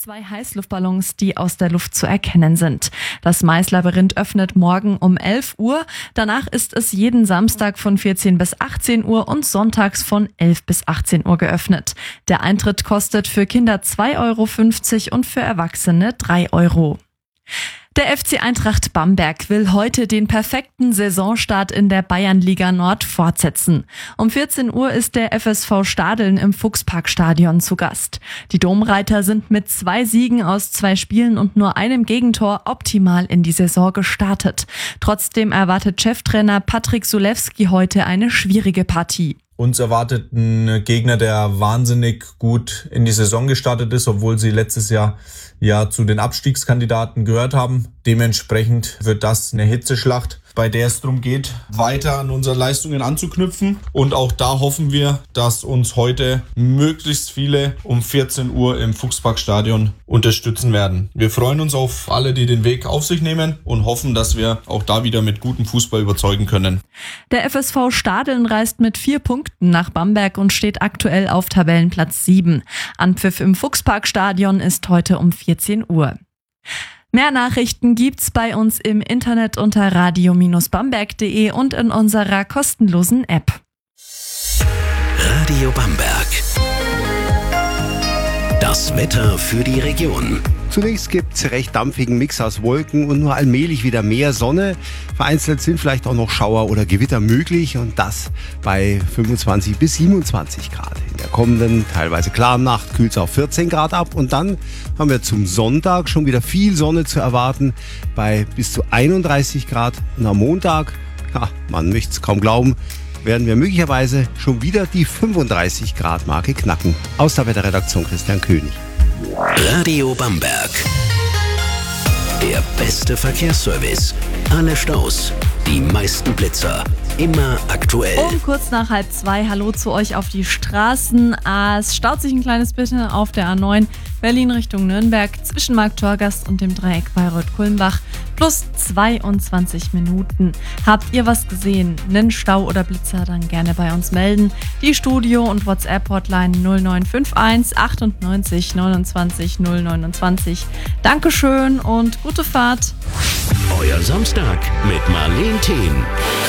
2 Heißluftballons, die aus der Luft zu erkennen sind. Das Maislabyrinth öffnet morgen um 11 Uhr. Danach ist es jeden Samstag von 14 bis 18 Uhr und sonntags von 11 bis 18 Uhr geöffnet. Der Eintritt kostet für Kinder 2,50 € und für Erwachsene 3 €. Der FC Eintracht Bamberg will heute den perfekten Saisonstart in der Bayernliga Nord fortsetzen. Um 14 Uhr ist der FSV Stadeln im Fuchsparkstadion zu Gast. Die Domreiter sind mit 2 Siegen aus 2 Spielen und nur einem Gegentor optimal in die Saison gestartet. Trotzdem erwartet Cheftrainer Patrick Sulewski heute eine schwierige Partie. Uns erwartet ein Gegner, der wahnsinnig gut in die Saison gestartet ist, obwohl sie letztes Jahr ja zu den Abstiegskandidaten gehört haben. Dementsprechend wird das eine Hitzeschlacht, bei der es darum geht, weiter an unsere Leistungen anzuknüpfen. Und auch da hoffen wir, dass uns heute möglichst viele um 14 Uhr im Fuchsparkstadion unterstützen werden. Wir freuen uns auf alle, die den Weg auf sich nehmen und hoffen, dass wir auch da wieder mit gutem Fußball überzeugen können. Der FSV Stadeln reist mit 4 Punkten nach Bamberg und steht aktuell auf Tabellenplatz 7. Anpfiff im Fuchsparkstadion ist heute um 14 Uhr. Mehr Nachrichten gibt's bei uns im Internet unter radio-bamberg.de und in unserer kostenlosen App. Radio Bamberg. Das Wetter für die Region. Zunächst gibt es recht dampfigen Mix aus Wolken und nur allmählich wieder mehr Sonne. Vereinzelt sind vielleicht auch noch Schauer oder Gewitter möglich und das bei 25 bis 27 Grad. In der kommenden, teilweise klaren Nacht kühlt es auf 14 Grad ab und dann haben wir zum Sonntag schon wieder viel Sonne zu erwarten bei bis zu 31 Grad. Und am Montag, ja, man möchte es kaum glauben, werden wir möglicherweise schon wieder die 35 Grad Marke knacken. Aus der Wetterredaktion Christian König. Radio Bamberg. Der beste Verkehrsservice. Alle Staus, die meisten Blitzer. Immer aktuell. Um kurz nach 1:30, hallo zu euch auf die Straßen. Es staut sich ein kleines bisschen auf der A9 Berlin Richtung Nürnberg zwischen Markt-Torgast und dem Dreieck Bayreuth-Kulmbach. Plus 22 Minuten. Habt ihr was gesehen? Einen Stau oder Blitzer? Dann gerne bei uns melden. Die Studio- und WhatsApp-Hotline 0951 98 29 029. Dankeschön und gute Fahrt. Euer Samstag mit Marleen Thien.